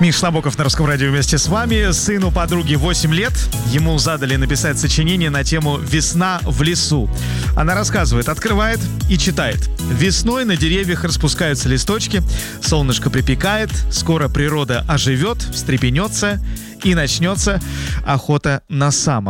Миша Набоков на Русском радио вместе с вами. Сыну подруги 8 лет. Ему задали написать сочинение на тему «Весна в лесу». Она рассказывает, открывает и читает. Весной на деревьях распускаются листочки, солнышко припекает, скоро природа оживет, встрепенется и начнется охота на самок.